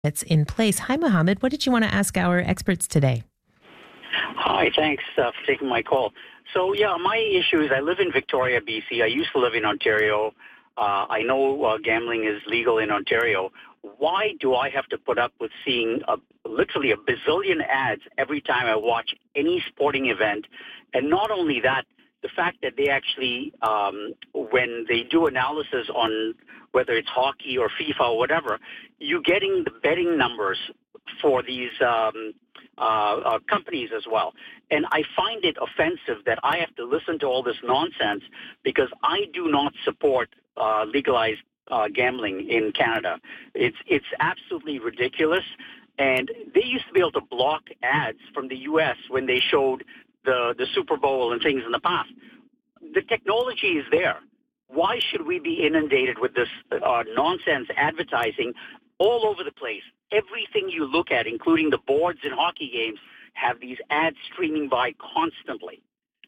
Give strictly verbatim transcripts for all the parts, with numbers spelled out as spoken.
That's in place. Hi, Mohammed. What did you want to ask our experts today? Hi, thanks uh, for taking my call. So, yeah, my issue is I live in Victoria, B C. I used to live in Ontario. Uh, I know uh, gambling is legal in Ontario. Why do I have to put up with seeing a, literally a bazillion ads every time I watch any sporting event? And not only that, the fact that they actually, um, when they do analysis on whether it's hockey or FIFA or whatever, you're getting the betting numbers for these um, uh, uh, companies as well. And I find it offensive that I have to listen to all this nonsense because I do not support uh, legalized uh, gambling in Canada. It's, it's absolutely ridiculous. And they used to be able to block ads from the U S when they showed the, the Super Bowl and things in the past. The technology is there. Why should we be inundated with this uh, nonsense advertising all over the place? Everything you look at, including the boards in hockey games, have these ads streaming by constantly.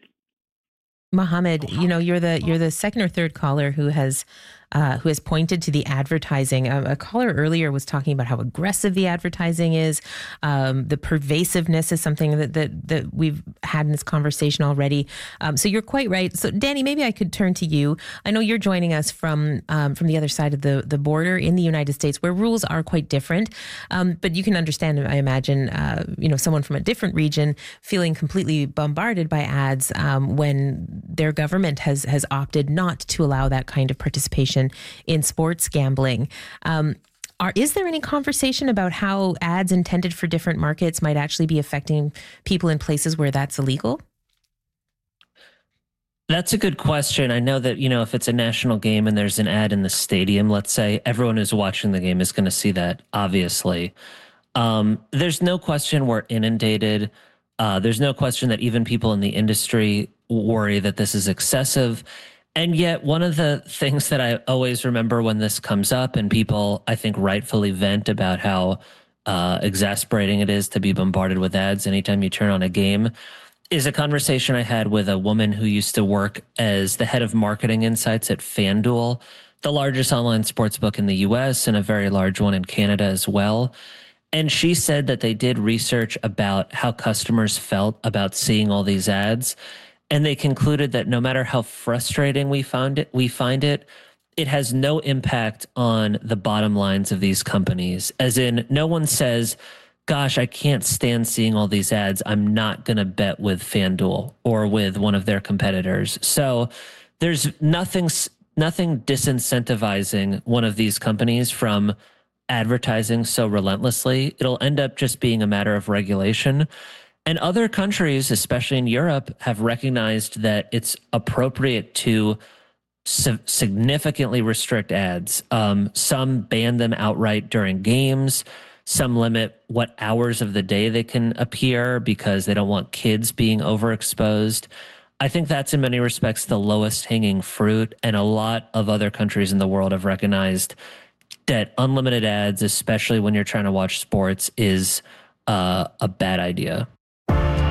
Mohammed, you know, you're the you're the second or third caller who has uh, who has pointed to the advertising. A, a caller earlier was talking about how aggressive the advertising is. Um, the pervasiveness is something that, that that we've had in this conversation already. Um, so you're quite right. So Danny, maybe I could turn to you. I know you're joining us from um, from the other side of the, the border in the United States, where rules are quite different. Um, but you can understand, I imagine, uh, you know, someone from a different region feeling completely bombarded by ads um, when their government has has opted not to allow that kind of participation in sports gambling. Um, are, is there any conversation about how ads intended for different markets might actually be affecting people in places where that's illegal? That's a good question. I know that, you know, if it's a national game and there's an ad in the stadium, let's say, everyone who's watching the game is going to see that, obviously. Um, there's no question we're inundated. Uh, there's no question that even people in the industry worry that this is excessive. And yet one of the things that I always remember when this comes up, and people, I think, rightfully vent about how uh, exasperating it is to be bombarded with ads anytime you turn on a game, is a conversation I had with a woman who used to work as the head of marketing insights at FanDuel, the largest online sportsbook in the U S and a very large one in Canada as well. And she said that they did research about how customers felt about seeing all these ads. And they concluded that no matter how frustrating we found it, we find it, it has no impact on the bottom lines of these companies. As in, no one says, gosh, I can't stand seeing all these ads. I'm not going to bet with FanDuel or with one of their competitors. So there's nothing, nothing disincentivizing one of these companies from advertising so relentlessly. It'll end up just being a matter of regulation. And other countries, especially in Europe, have recognized that it's appropriate to su- significantly restrict ads. Um, some ban them outright during games. Some limit what hours of the day they can appear because they don't want kids being overexposed. I think that's in many respects the lowest hanging fruit. And a lot of other countries in the world have recognized that unlimited ads, especially when you're trying to watch sports, is uh, a bad idea.